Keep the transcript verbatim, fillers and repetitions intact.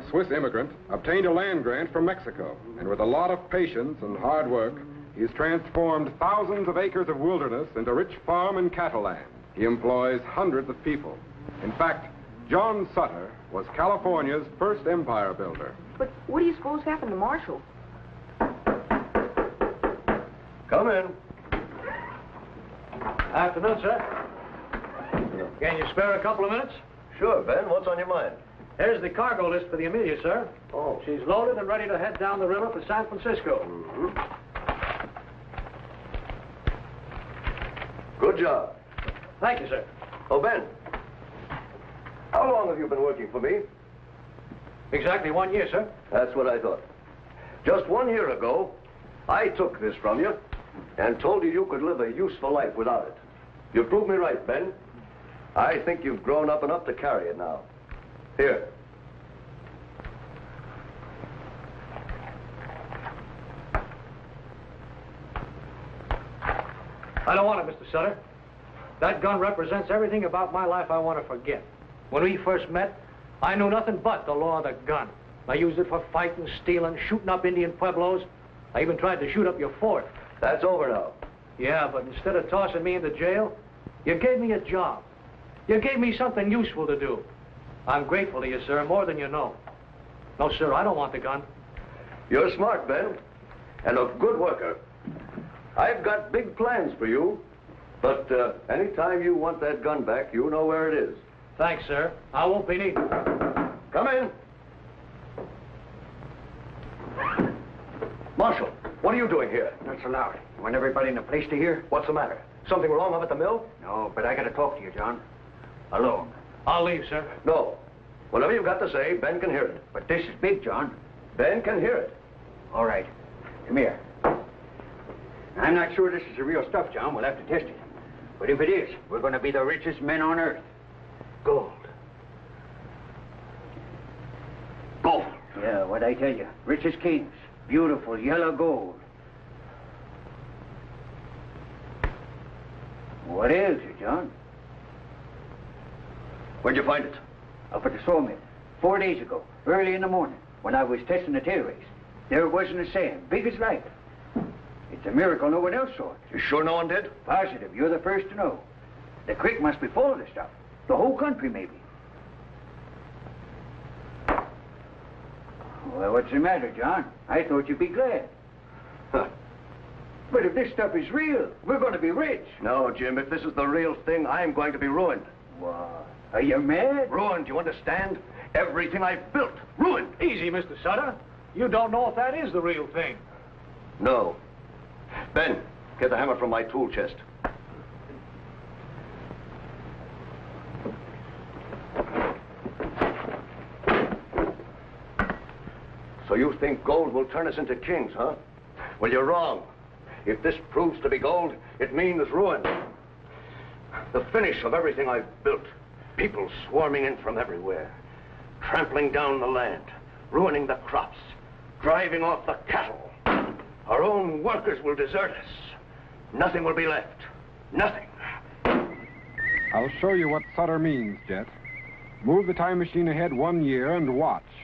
a Swiss immigrant, obtained a land grant from Mexico, and with a lot of patience and hard work, he's transformed thousands of acres of wilderness into rich farm and cattle land. He employs hundreds of people. In fact, John Sutter was California's first empire builder. But what do you suppose happened to Marshall? Come in. Afternoon, sir. Can you spare a couple of minutes? Sure, Ben. What's on your mind? Here's the cargo list for the Amelia, sir. Oh. She's loaded and ready to head down the river for San Francisco. Mm-hmm. Good job. Thank you, sir. Oh, Ben. How long have you been working for me? Exactly one year, sir. That's what I thought. Just one year ago, I took this from you and told you you could live a useful life without it. You proved me right, Ben. I think you've grown up enough to carry it now. Here. I don't want it, Mister Sutter. That gun represents everything about my life I want to forget. When we first met, I knew nothing but the law of the gun. I used it for fighting, stealing, shooting up Indian pueblos. I even tried to shoot up your fort. That's over now. Yeah, but instead of tossing me into jail, you gave me a job. You gave me something useful to do. I'm grateful to you, sir, more than you know. No, sir, I don't want the gun. You're smart, Ben, and a good worker. I've got big plans for you, but uh, anytime you want that gun back, you know where it is. Thanks, sir. I won't be needing it. Come in. Marshal, what are you doing here? Not so loud. You want everybody in the place to hear? What's the matter? Something wrong up at the mill? No, but I gotta talk to you, John. Alone. I'll leave, sir. No. Whatever you've got to say, Ben can hear it. But this is big, John. Ben can hear it. All right. Come here. I'm not sure this is the real stuff, John. We'll have to test it. But if it is, we're going to be the richest men on earth. Gold. Gold. Yeah, what'd I tell you? Rich as kings. Beautiful yellow gold. What ails you, John? Where'd you find it? Up at the sawmill. Four days ago, early in the morning, when I was testing the tail race. There it was in the sand, big as life. It's a miracle no one else saw it. You sure no one did? Positive. You're the first to know. The creek must be full of the stuff. The whole country, maybe. Well, what's the matter, John? I thought you'd be glad. Huh. But if this stuff is real, we're going to be rich. No, Jim, if this is the real thing, I'm going to be ruined. What? Are you mad? Ruined, you understand? Everything I've built, ruined. Easy, Mister Sutter. You don't know if that is the real thing. No. Ben, get the hammer from my tool chest. So you think gold will turn us into kings, huh? Well, you're wrong. If this proves to be gold, it means ruin. The finish of everything I've built. People swarming in from everywhere, trampling down the land, ruining the crops, driving off the cattle. Our own workers will desert us. Nothing will be left. Nothing. I'll show you what Sutter means, Jet. Move the time machine ahead one year and watch.